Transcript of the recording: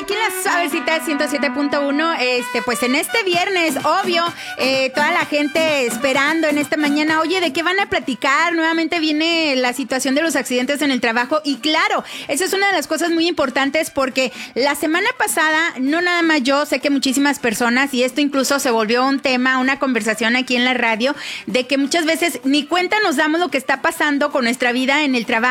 aquí en la Suavecita 107.1, pues en este viernes, obvio, toda la gente esperando en esta mañana, oye, ¿de qué van a platicar? Nuevamente viene la situación de los accidentes en el trabajo y claro, esa es una de las cosas muy importantes porque la semana pasada, no nada más yo, sé que muchísimas personas, y esto incluso se volvió un tema, una conversación aquí en la radio, de que muchas veces ni cuenta nos damos lo que está pasando con nuestra vida en el trabajo.